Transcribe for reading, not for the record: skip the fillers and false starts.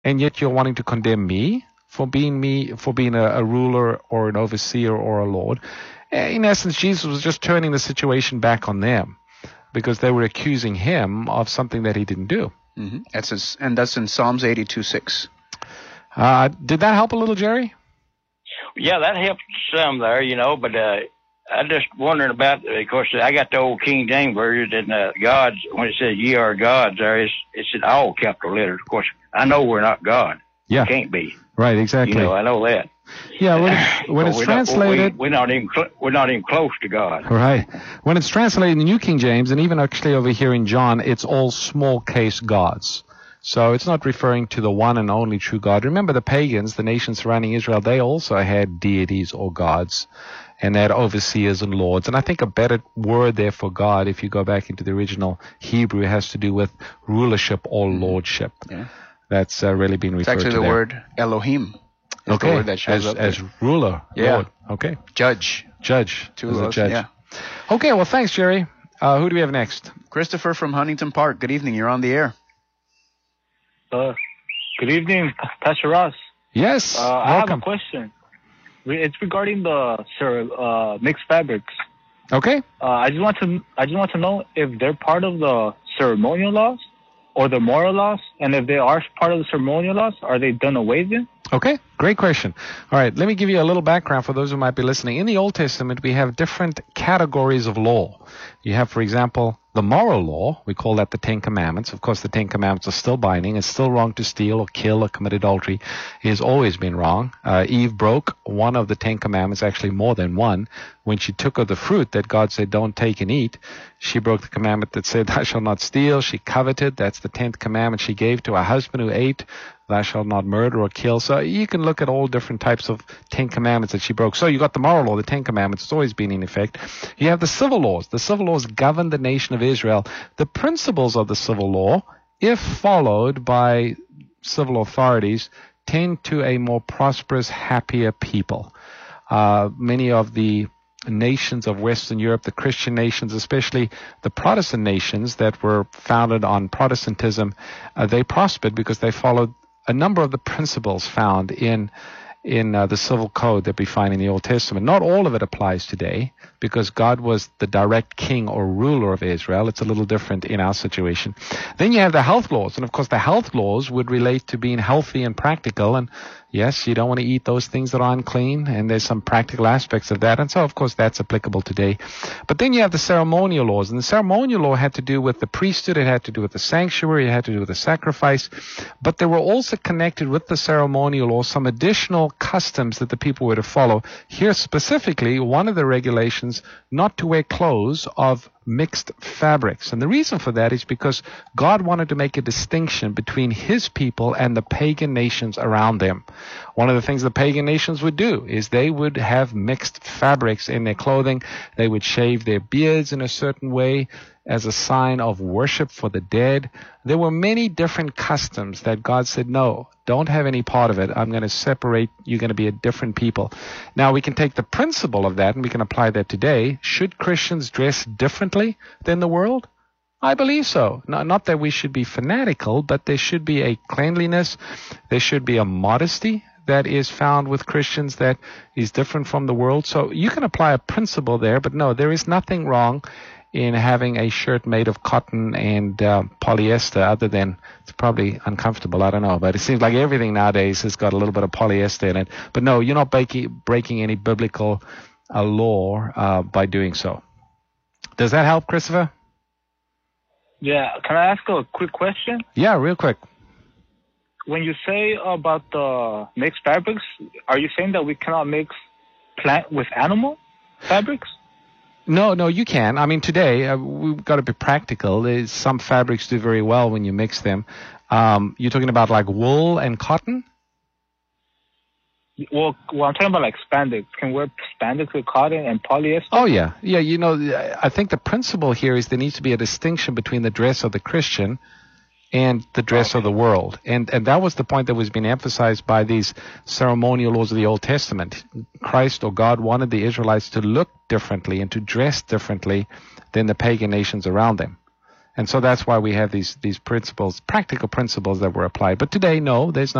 and yet you're wanting to condemn me for being a ruler or an overseer or a lord. In essence, Jesus was just turning the situation back on them because they were accusing him of something that he didn't do. Mm-hmm. That's in Psalms 82:6. Did that help a little, Jerry? Yeah, that helped some there, but I'm just wondering about, of course, I got the old King James version, and gods, when it says ye are gods there, it's in all capital letters. Of course, I know we're not God. Yeah. We can't be. Right, exactly. I know that. Yeah, when it's translated, we're not even close to God. Right. When it's translated in the New King James, and even actually over here in John, it's all small case gods. So it's not referring to the one and only true God. Remember, the pagans, the nations surrounding Israel, they also had deities or gods, and they had overseers and lords. And I think a better word there for God, if you go back into the original Hebrew, has to do with rulership or lordship. Yeah. That's really been referred to. It's actually the word Elohim. Okay, the word that shows up as ruler. Yeah. Lord. Okay. Judge. Two as a judge. Yeah. Okay, well, thanks, Jerry. Who do we have next? Christopher from Huntington Park. Good evening. You're on the air. Good evening, Pastor Ross. Yes, I have a question. It's regarding the mixed fabrics. Okay. I just want to know if they're part of the ceremonial laws or the moral laws, and if they are part of the ceremonial laws, are they done away with? Okay, great question. All right, let me give you a little background for those who might be listening. In the Old Testament, we have different categories of law. You have, for example, the moral law. We call that the Ten Commandments. Of course, the Ten Commandments are still binding. It's still wrong to steal or kill or commit adultery. It has always been wrong. Eve broke one of the Ten Commandments, actually more than one. When she took of the fruit that God said, don't take and eat, she broke the commandment that said, thou shalt not steal. She coveted. That's the 10th commandment she gave to her husband who ate. Thou shalt not murder or kill. So you can look at all different types of 10 commandments that she broke. So you got the moral law, the 10 commandments. It's always been in effect. You have the civil laws. The civil laws govern the nation of Israel. The principles of the civil law, if followed by civil authorities, tend to a more prosperous, happier people. Many of the nations of Western Europe, the Christian nations, especially the Protestant nations that were founded on Protestantism, they prospered because they followed a number of the principles found in the civil code that we find in the Old Testament. Not all of it applies today because God was the direct king or ruler of Israel. It's a little different in our situation. Then you have the health laws. And of course, the health laws would relate to being healthy and practical. And yes, you don't want to eat those things that are unclean. And there's some practical aspects of that. And so, of course, that's applicable today. But then you have the ceremonial laws. And the ceremonial law had to do with the priesthood. It had to do with the sanctuary. It had to do with the sacrifice. But there were also connected with the ceremonial law some additional customs that the people were to follow. Here specifically, one of the regulations, not to wear clothes of mixed fabrics. And the reason for that is because God wanted to make a distinction between his people and the pagan nations around them. One of the things the pagan nations would do is they would have mixed fabrics in their clothing. They would shave their beards in a certain way as a sign of worship for the dead. There were many different customs that God said, no, don't have any part of it. I'm going to separate. You're going to be a different people. Now, we can take the principle of that and we can apply that today. Should Christians dress differently than the world? I believe so. Not that we should be fanatical, but there should be a cleanliness. There should be a modesty that is found with Christians that is different from the world. So you can apply a principle there, but no, there is nothing wrong in having a shirt made of cotton and polyester, other than it's probably uncomfortable. I don't know. But it seems like everything nowadays has got a little bit of polyester in it. But no, you're not breaking any biblical law by doing so. Does that help, Christopher? Yeah. Can I ask a quick question? Yeah, real quick. When you say about the mixed fabrics, are you saying that we cannot mix plant with animal fabrics? No, you can. I mean, today, we've got to be practical. Some fabrics do very well when you mix them. You're talking about like wool and cotton? Well, I'm talking about like spandex. Can we wear spandex with cotton and polyester? Oh, yeah. Yeah, you know, I think the principle here is there needs to be a distinction between the dress of the Christian and the dress of the world. And that was the point that was being emphasized by these ceremonial laws of the Old Testament. Christ or God wanted the Israelites to look differently and to dress differently than the pagan nations around them. And so that's why we have these principles, practical principles that were applied. But today, no, there's